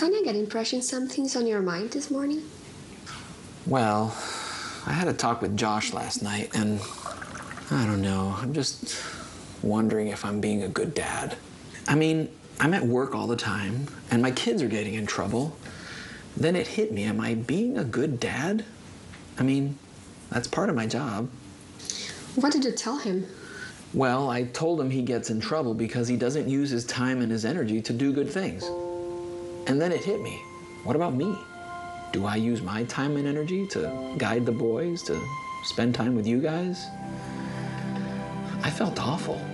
Tanya get impression something's on your mind this morning? Well, I had a talk with Josh last night, and I don't know, I'm just wondering if I'm being a good dad. I mean, I'm at work all the time, and my kids are getting in trouble. Then it hit me, am I being a good dad? I mean, that's part of my job. What did you tell him? Well, I told him he gets in trouble because he doesn't use his time and his energy to do good things. And then it hit me. What about me? Do I use my time and energy to guide the boys, to spend time with you guys? I felt awful.